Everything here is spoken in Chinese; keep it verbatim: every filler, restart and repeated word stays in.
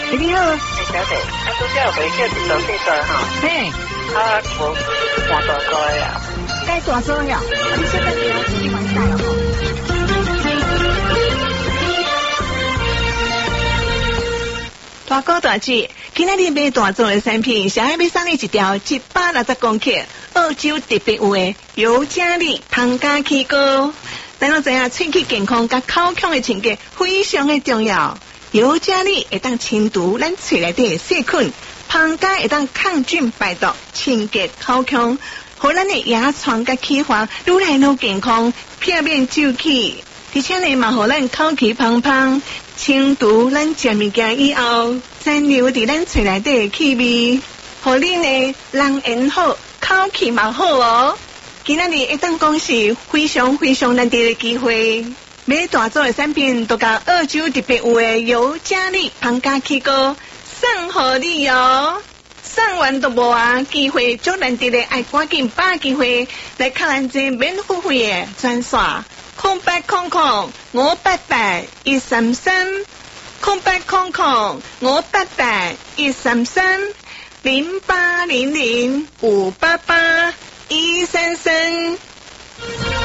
你好， 小姐，啊，拄则有回叫一条细段吼， 嘿， 啊，无换大个呀， 该大做呀，啊，你现在给我自己完赛了吼。 大哥大姐，今仔日买大宗的产品，想要要送你一条一百六十公克澳洲特别有的尤加利糖加气膏。咱都知影，喙齿健康甲口腔的清洁非常的重要。尤加利会当清除咱喙内底的细菌，糖加会当抗菌排毒，清洁口腔，互咱的牙床甲齿环愈来愈健康，避免皱起。而且呢，嘛，互咱口气芳芳，清除咱食物件以后残留伫咱喙内底的气味，互你呢人缘好，口气嘛好哦。今仔日会当讲是非常非常难得的机会，买大组的产品都甲澳洲特别有的尤加利糖加气膏送互你哦。送完都无啊，机会足难得的，爱赶紧把机会来看咱这免付费的专线。空八空空五八八一三三，空八空空五八八一三三，零八零零五八八一三三。